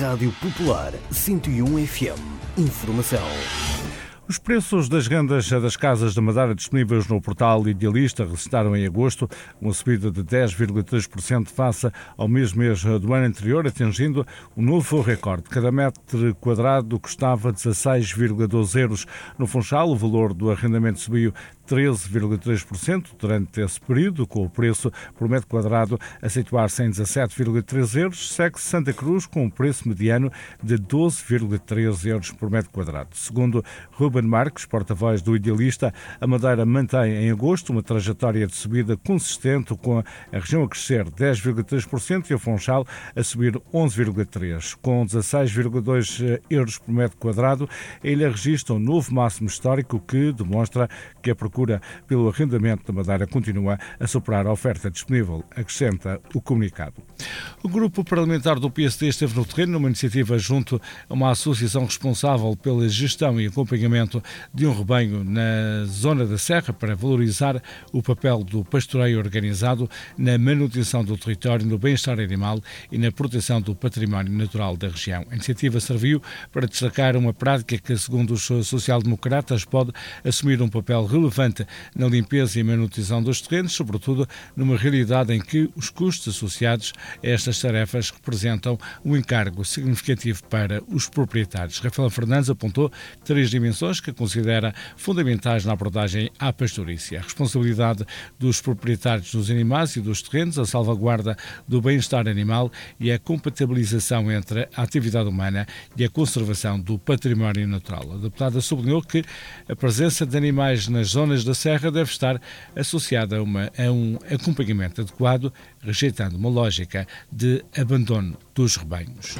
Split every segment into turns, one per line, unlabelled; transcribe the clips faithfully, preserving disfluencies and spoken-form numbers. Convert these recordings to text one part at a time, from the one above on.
Rádio Popular cento e um F M. Informação.
Os preços das rendas das casas da Madeira disponíveis no portal Idealista registraram em agosto uma subida de dez vírgula três por cento face ao mesmo mês do ano anterior, atingindo um novo recorde. Cada metro quadrado custava dezasseis vírgula doze euros. No Funchal, o valor do arrendamento subiu treze vírgula três por cento durante esse período, com o preço por metro quadrado a situar-se em dezassete vírgula três euros. Segue-se Santa Cruz com um preço mediano de doze vírgula três euros por metro quadrado. Segundo Ruben Marques, porta-voz do Idealista, a Madeira mantém em agosto uma trajetória de subida consistente, com a região a crescer dez vírgula três por cento e a Funchal a subir onze vírgula três por cento. Com dezasseis vírgula dois euros por metro quadrado, a ilha registra um novo máximo histórico que demonstra que a procura pelo arrendamento da Madeira continua a superar a oferta disponível, acrescenta o comunicado. O grupo parlamentar do P S D esteve no terreno numa iniciativa junto a uma associação responsável pela gestão e acompanhamento de um rebanho na zona da Serra para valorizar o papel do pastoreio organizado na manutenção do território, no bem-estar animal e na proteção do património natural da região. A iniciativa serviu para destacar uma prática que, segundo os social-democratas, pode assumir um papel relevante na limpeza e manutenção dos terrenos, sobretudo numa realidade em que os custos associados a estas tarefas representam um encargo significativo para os proprietários. Rafael Fernandes apontou três dimensões que considera fundamentais na abordagem à pastorícia: a responsabilidade dos proprietários dos animais e dos terrenos, a salvaguarda do bem-estar animal e a compatibilização entre a atividade humana e a conservação do património natural. A deputada sublinhou que a presença de animais nas zonas da Serra deve estar associada a, uma, a um acompanhamento adequado, rejeitando uma lógica de abandono dos rebanhos.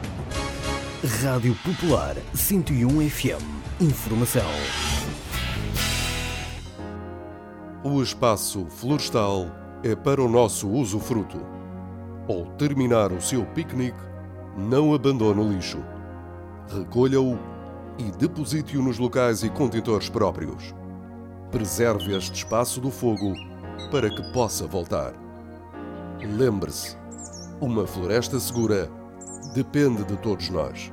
Rádio Popular cento e um F M. Informação.
O espaço florestal é para o nosso usufruto. Ao terminar o seu piquenique, não abandone o lixo. Recolha-o e deposite-o nos locais e contentores próprios. Preserve este espaço do fogo para que possa voltar. Lembre-se, uma floresta segura depende de todos nós.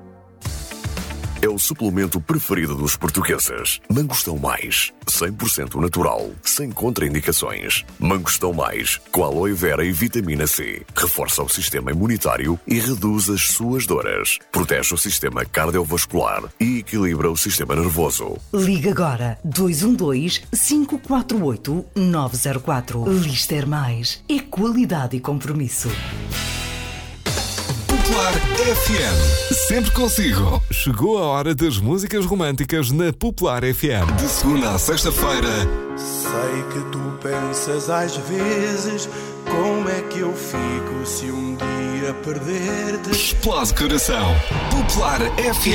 É o suplemento preferido dos portugueses. Mangostão Mais, cem por cento natural, sem contraindicações. Mangostão Mais, com aloe vera e vitamina C. Reforça o sistema imunitário e reduz as suas dores. Protege o sistema cardiovascular e equilibra o sistema nervoso.
Liga agora dois um dois, cinco quatro oito, nove zero quatro. Lister Mais. É qualidade e compromisso.
Popular F M. Sempre consigo. Chegou a hora das músicas românticas na Popular F M. De segunda a sexta-feira.
Sei que tu pensas às vezes como é que eu fico se um dia perder-te.
Explode coração. Popular F M.